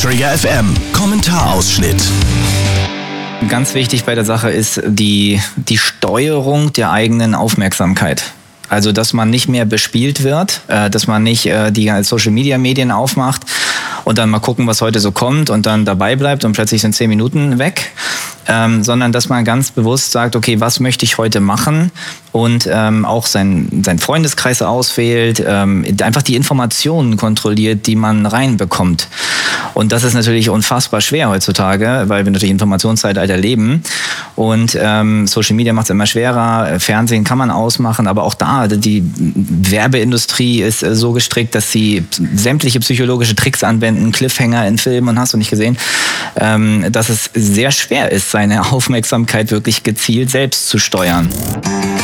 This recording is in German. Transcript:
Trigger FM Kommentarausschnitt. Ganz wichtig bei der Sache ist die Steuerung der eigenen Aufmerksamkeit. Also, dass man nicht mehr bespielt wird, dass man nicht die Social-Media-Medien aufmacht und dann mal gucken, was heute so kommt und dann dabei bleibt und plötzlich sind 10 Minuten weg, sondern dass man ganz bewusst sagt, okay, was möchte ich heute machen und auch sein Freundeskreis auswählt, einfach die Informationen kontrolliert, die man reinbekommt. Und das ist natürlich unfassbar schwer heutzutage, weil wir natürlich Informationszeitalter leben und Social Media macht es immer schwerer, Fernsehen kann man ausmachen, aber auch da, die Werbeindustrie ist so gestrickt, dass sie sämtliche psychologische Tricks anwenden, Cliffhanger in Filmen und hast du nicht gesehen, dass es sehr schwer ist, seine Aufmerksamkeit wirklich gezielt selbst zu steuern.